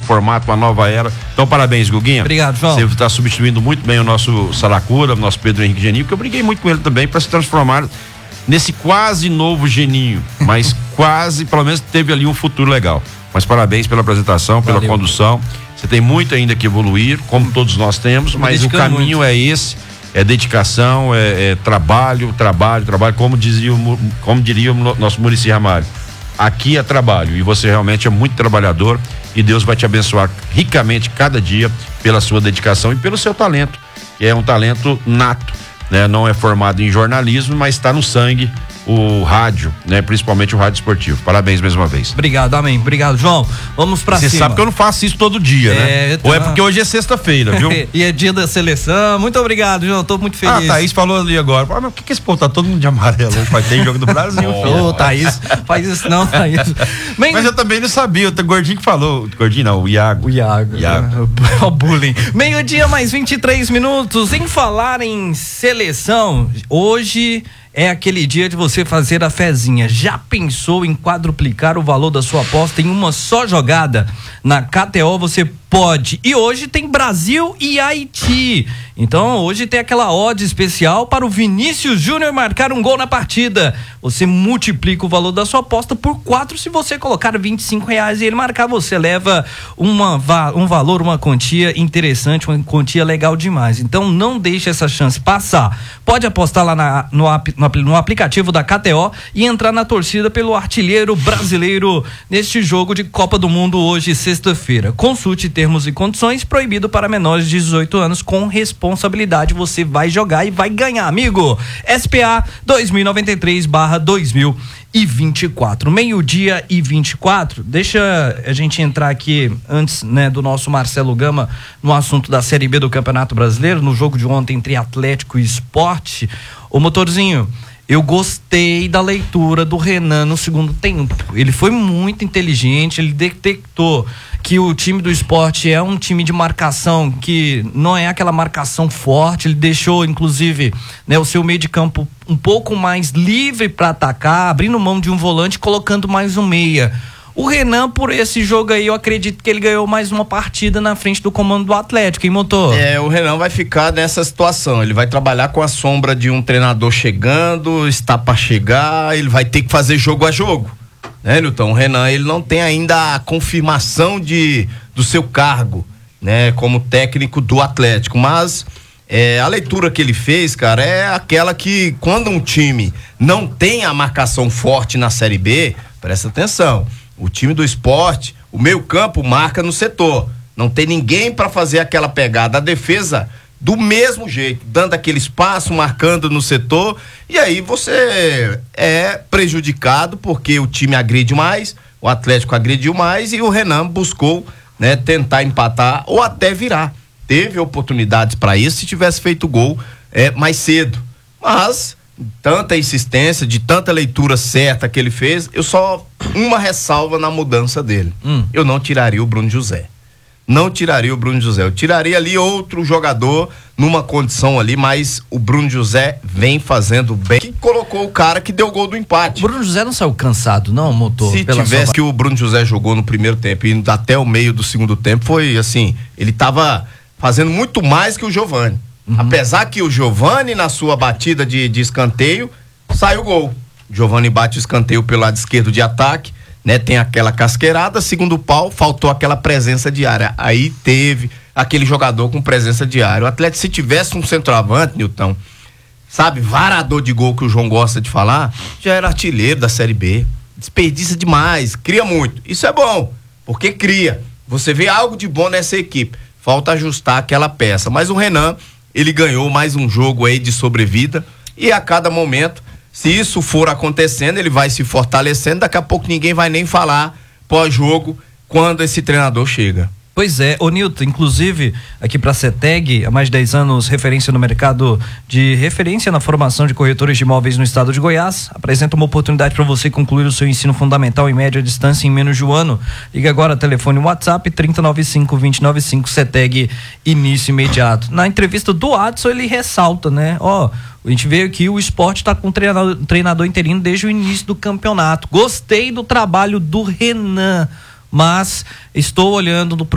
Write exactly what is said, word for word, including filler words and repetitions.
formato, uma nova era. Então, parabéns, Guguinha. Obrigado, João. Você está substituindo muito bem o nosso Saracura, o nosso Pedro Henrique Geninho, porque eu briguei muito com ele também para se transformar nesse quase novo Geninho, mas quase, pelo menos teve ali um futuro legal. Mas parabéns pela apresentação, pela Valeu. Condução. Você tem muito ainda que evoluir, como todos nós temos, mas o caminho muito. é esse, é dedicação, é, é trabalho, trabalho, trabalho, como dizia, como diria o nosso Muricy Ramalho. Aqui é trabalho e você realmente é muito trabalhador e Deus vai te abençoar ricamente cada dia pela sua dedicação e pelo seu talento, que é um talento nato, né? Não é formado em jornalismo, mas está no sangue o rádio, né? Principalmente o rádio esportivo. Parabéns mais uma vez. Obrigado, amém. Obrigado, João. Vamos pra cima. Você sabe que eu não faço isso todo dia, é, né? Tá... Ou é porque hoje é sexta-feira, viu? E é dia da seleção. Muito obrigado, João. Tô muito feliz. Ah, Thaís falou ali agora. Ah, mas por que, que esse povo tá todo mundo de amarelo? Vai ter jogo do Brasil. Ô, oh, Thaís, faz isso não, Thaís. Bem... Mas eu também não sabia. O Gordinho que falou. Gordinho não, o Iago. O Iago. Iago. O bullying. Meio-dia mais vinte e três minutos. Em falar em seleção, hoje é aquele dia de você fazer a fezinha. Já pensou em quadruplicar o valor da sua aposta em uma só jogada? Na K T O você pode. E hoje tem Brasil e Haiti. Então hoje tem aquela odd especial para o Vinícius Júnior marcar um gol na partida. Você multiplica o valor da sua aposta por quatro se você colocar vinte e cinco reais e ele marcar. Você leva uma, um valor, uma quantia interessante, uma quantia legal demais. Então não deixe essa chance passar. Pode apostar lá na, no, app, no, no aplicativo da K T O e entrar na torcida pelo artilheiro brasileiro neste jogo de Copa do Mundo hoje, sexta-feira. Consulte termos e condições, proibido para menores de dezoito anos, com responsabilidade. Você vai jogar e vai ganhar, amigo. S P A dois mil e noventa e três barra dois mil e vinte e quatro, meio-dia e vinte e quatro. Deixa a gente entrar aqui antes, né, do nosso Marcelo Gama no assunto da Série B do Campeonato Brasileiro, no jogo de ontem entre Atlético e Sport. Ô, Motorzinho, eu gostei da leitura do Renan no segundo tempo. Ele foi muito inteligente, ele detectou que o time do Sport é um time de marcação que não é aquela marcação forte. Ele deixou, inclusive, né, o seu meio de campo um pouco mais livre para atacar, abrindo mão de um volante, colocando mais um meia. O Renan, por esse jogo aí, eu acredito que ele ganhou mais uma partida na frente do comando do Atlético, hein, Motor? É, o Renan vai ficar nessa situação. Ele vai trabalhar com a sombra de um treinador chegando, está para chegar, ele vai ter que fazer jogo a jogo. Né, Nilton? O Renan, ele não tem ainda a confirmação de, do seu cargo, né, como técnico do Atlético, mas é, a leitura que ele fez, cara, é aquela que quando um time não tem a marcação forte na Série B, presta atenção, o time do Sport, o meio campo marca no setor, não tem ninguém para fazer aquela pegada, a defesa do mesmo jeito, dando aquele espaço, marcando no setor, e aí você é prejudicado porque o time agride mais, o Atlético agrediu mais e o Renan buscou, né, tentar empatar ou até virar. Teve oportunidades para isso se tivesse feito gol é, mais cedo, mas tanta insistência, de tanta leitura certa que ele fez, eu só uma ressalva na mudança dele. Hum. Eu não tiraria o Bruno José. Não tiraria o Bruno José. Eu tiraria ali outro jogador numa condição ali, mas o Bruno José vem fazendo bem. Que colocou o cara que deu o gol do empate. O Bruno José não saiu cansado, não, Motor? Se tivesse sua... que o Bruno José jogou no primeiro tempo e até o meio do segundo tempo, foi assim, ele tava fazendo muito mais que o Giovani. Uhum. Apesar que o Giovani, na sua batida de, de escanteio, sai o gol. O Giovani bate o escanteio pelo lado esquerdo de ataque, né? Tem aquela casqueirada, segundo pau, faltou aquela presença diária. Aí teve aquele jogador com presença diária. O Atlético, se tivesse um centroavante, Nilton, sabe, varador de gol que o João gosta de falar, já era artilheiro da Série B. Desperdiça demais, cria muito. Isso é bom, porque cria. Você vê algo de bom nessa equipe. Falta ajustar aquela peça. Mas o Renan, ele ganhou mais um jogo aí de sobrevida e a cada momento, se isso for acontecendo, ele vai se fortalecendo, daqui a pouco ninguém vai nem falar pós-jogo quando esse treinador chega. Pois é, ô Nilton, inclusive aqui para a CETEG, há mais de dez anos, referência no mercado de referência na formação de corretores de imóveis no estado de Goiás, apresenta uma oportunidade para você concluir o seu ensino fundamental em média distância em menos de um ano. Liga agora, telefone WhatsApp trinta, noventa e cinco, vinte e nove cinco, CETEG, início imediato. Na entrevista do Adson, ele ressalta, né, ó, a gente veio aqui, o Sport está com um treinador, treinador interino desde o início do campeonato. Gostei do trabalho do Renan, mas estou olhando no